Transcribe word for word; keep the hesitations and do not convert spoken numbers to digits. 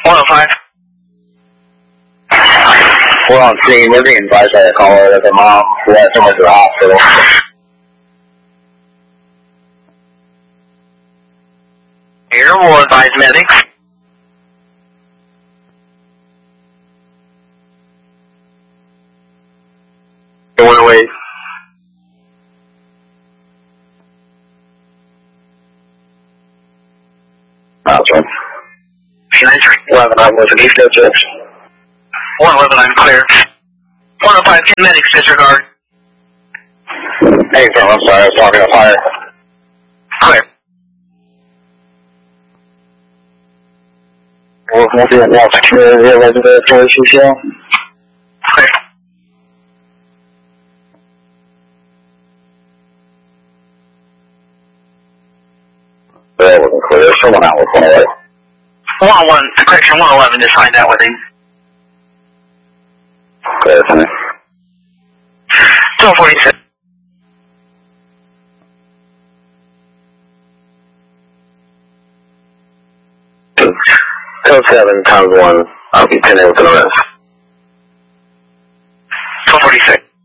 one oh five. We're on scene. We're being advised by the caller that the mom who had someone to the hospital. Here, we'll advise medics. Going away. That's one. eleven, I'm with the East Coast. one eleven, I'm clear. one oh five, ten medics disregard. Hey, I'm sorry, I was talking to fire. Clear. We'll we'll be at one secure here, reservatory show. Clear. Yeah, wasn't clear. There's someone out with one away. one oh one, correction, one eleven, just find out with him. Clear, honey. twelve forty-six. Code seven times one. I'll be ten with an arrest. twelve forty-six.